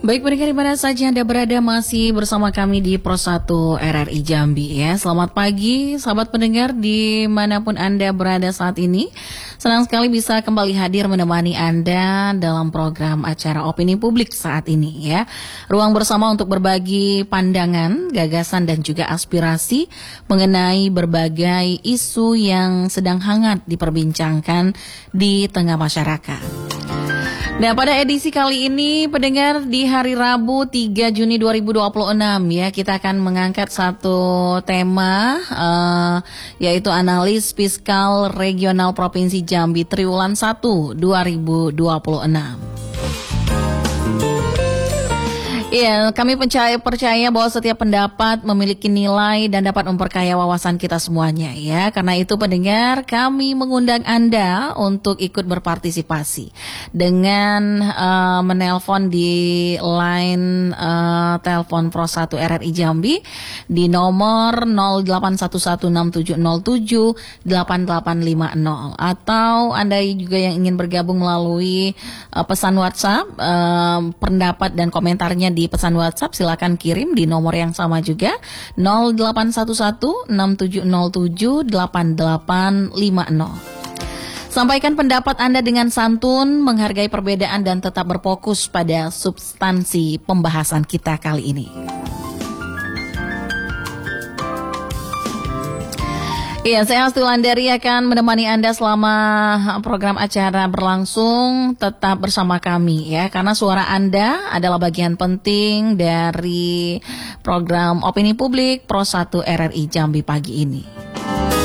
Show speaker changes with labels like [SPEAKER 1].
[SPEAKER 1] Baik pendengar, di mana saja Anda berada, masih bersama kami di Pro 1 RRI Jambi ya. Selamat pagi sahabat pendengar dimanapun Anda berada saat ini. Senang sekali bisa kembali hadir menemani Anda dalam program acara opini publik saat ini ya. Ruang bersama untuk berbagi pandangan, gagasan dan juga aspirasi mengenai berbagai isu yang sedang hangat diperbincangkan di tengah masyarakat. Nah, pada edisi kali ini pendengar di hari Rabu 3 Juni 2026 ya, kita akan mengangkat satu tema yaitu analis fiskal regional Provinsi Jambi triwulan 1 2026. Iya, kami percaya bahwa setiap pendapat memiliki nilai dan dapat memperkaya wawasan kita semuanya ya. Karena itu pendengar, kami mengundang Anda untuk ikut berpartisipasi dengan menelpon di line telepon Pro 1 RRI Jambi di nomor 081167078850, atau Anda juga yang ingin bergabung melalui pesan WhatsApp, pendapat dan komentarnya di pesan WhatsApp silakan kirim di nomor yang sama juga 081167078850. Sampaikan pendapat Anda dengan santun, menghargai perbedaan dan tetap berfokus pada substansi pembahasan kita kali ini. Iya, saya Asti Wulandari akan menemani Anda selama program acara berlangsung. Tetap bersama kami ya, karena suara Anda adalah bagian penting dari program opini publik Pro 1 RRI Jambi pagi ini.